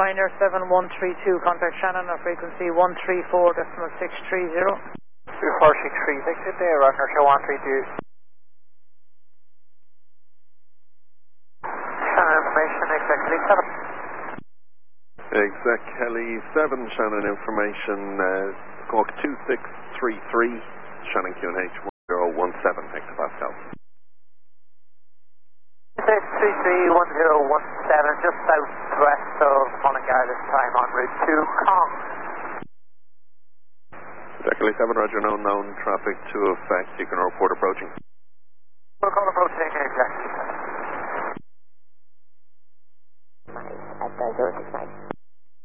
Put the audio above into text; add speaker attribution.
Speaker 1: Ryanair 7132, contact Shannon on frequency 134.630.
Speaker 2: 2463, exit there, Ryanair 7132. Shannon information, exactly 7.
Speaker 3: Exec Kelly 7, Shannon information, Cork 2633, Shannon QNH 1017 hectopascal.
Speaker 2: 331017, just southwest of Mullingar this time en route to Kong.
Speaker 3: Exec Kelly 7, roger, known traffic to effect, you can report approaching.
Speaker 2: We'll call approaching exactly